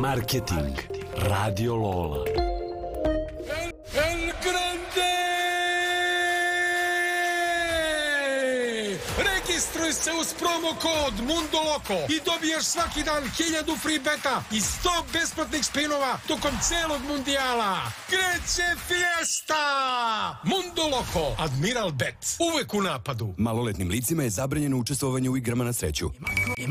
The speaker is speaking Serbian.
Marketing Radio Lola. El grande! Registruj se uz promo kod Mundo Loco i dobiješ svaki dan 1000 free beta i 100 besplatnih spinova tokom celog mundijala. Kreće fiesta! Mundo Loco, Admiral Bet, uvek u napadu. Maloletnim licima je zabranjeno učestvovanje u igrama na sreću.